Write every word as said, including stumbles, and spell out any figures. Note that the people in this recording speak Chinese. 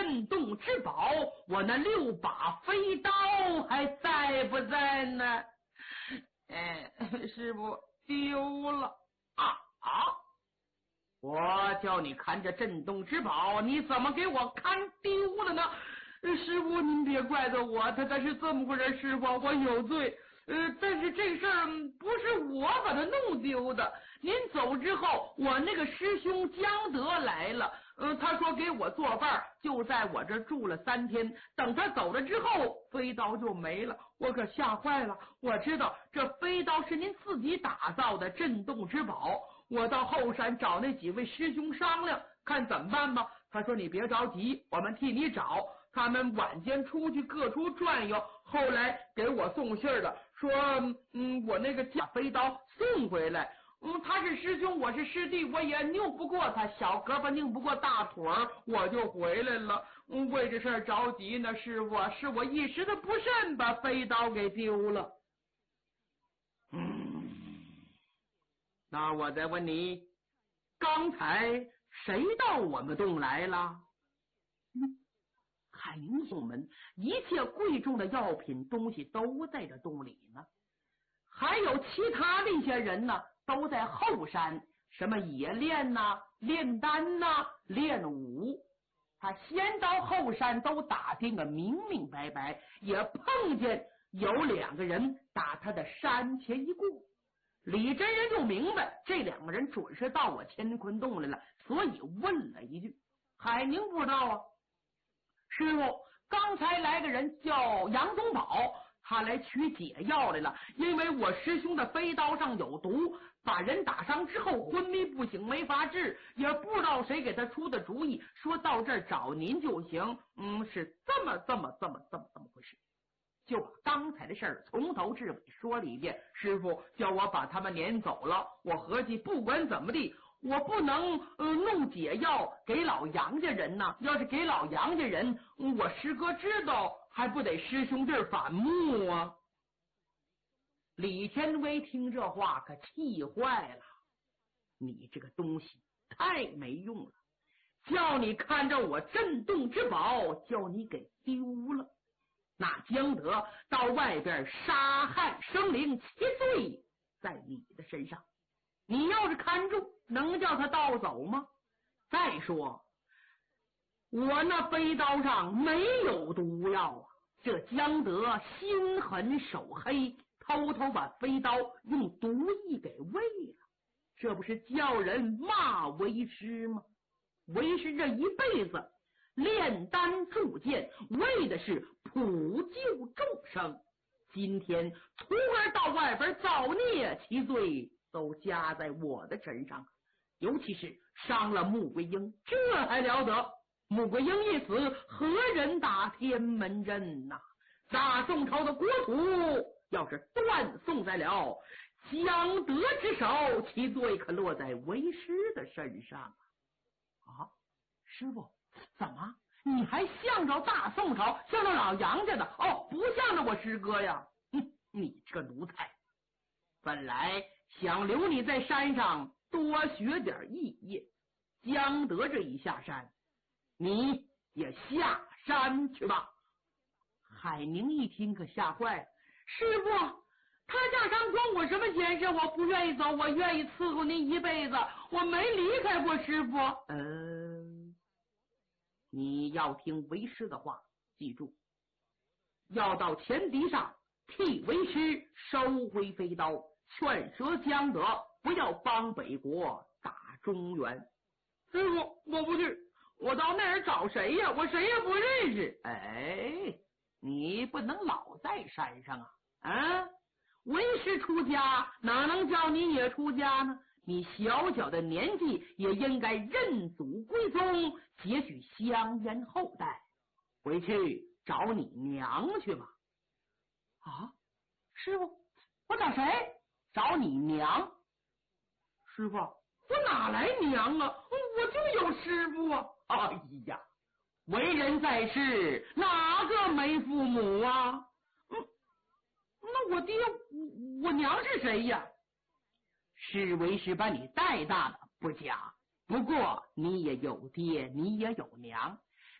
震动之宝，我那六把飞刀还在不在呢？哎，师傅丢了啊啊！我叫你看这震动之宝，你怎么给我看丢了呢？师傅您别怪着我，他他是这么回事，师傅我有罪。呃，但是这事儿不是我把他弄丢的。您走之后，我那个师兄江德来了，呃，他说给我做饭，就在我这住了三天。等他走了之后，飞刀就没了，我可吓坏了。我知道这飞刀是您自己打造的震动之宝，我到后山找那几位师兄商量，看怎么办吧。他说你别着急，我们替你找。他们晚间出去各处转悠，后来给我送信了，说嗯，我那个假飞刀送回来。嗯，他是师兄，我是师弟，我也拗不过他，小胳膊拧不过大腿儿，我就回来了。嗯，为这事儿着急呢，师傅，是我一时的不慎把飞刀给丢了。嗯，那我再问你，刚才谁到我们洞来了？嗯，海宁宗门一切贵重的药品东西都在这洞里呢，还有其他的一些人呢，都在后山，什么冶炼呐、炼丹呐、炼武。他先到后山都打听个明明白白，也碰见有两个人打他的山前一过。李真人就明白这两个人准是到我乾坤洞来了，所以问了一句：海宁不知道啊？师傅，刚才来个人叫杨宗保，他来取解药来了，因为我师兄的飞刀上有毒，把人打伤之后昏迷不醒，没法治，也不知道谁给他出的主意，说到这儿找您就行。嗯，是这么这么这么这么这么回事。就把刚才的事儿从头至尾说了一遍。师傅叫我把他们撵走了，我合计不管怎么地，我不能呃弄解药给老杨家人呢。要是给老杨家人，我师哥知道，还不得师兄弟反目啊？李天威听这话可气坏了，你这个东西太没用了，叫你看着我震动之宝，叫你给丢了。那江德到外边杀害生灵，其罪在你的身上，你要是看住，能叫他盗走吗？再说我那飞刀上没有毒药啊，这江德心狠手黑，偷偷把飞刀用毒液给喂了，这不是叫人骂为师吗？为师这一辈子炼丹铸剑，为的是普救众生，今天徒儿到外边造孽，其罪都加在我的身上，尤其是伤了穆桂英，这还了得？穆桂英一死，何人打天门阵呐、啊？大宋朝的国土要是断送在了江德之手，其罪可落在为师的身上啊！师傅，怎么你还向着大宋朝，向着老杨家的？哦，不向着我师哥呀！哼，你这个奴才，本来想留你在山上多学点艺业，江德这一下山，你也下山去吧。海宁一听可吓坏了，师傅，他下山关我什么闲事？我不愿意走，我愿意伺候您一辈子，我没离开过师傅。嗯，你要听为师的话，记住，要到前敌上替为师收回飞刀，劝说江德不要帮北国打中原。师傅，我不去，我到那儿找谁呀？我谁也不认识。哎，你不能老在山上啊！啊，为师出家，哪能叫你也出家呢？你小小的年纪也应该认祖归宗，结许香烟后代，回去找你娘去吧。啊，师傅，我找谁？找你娘。师傅，我哪来娘啊？我就有师傅啊！哎呀，为人在世，哪个没父母啊？嗯，那我爹我娘是谁呀？是为师把你带大的不假，不过你也有爹，你也有娘，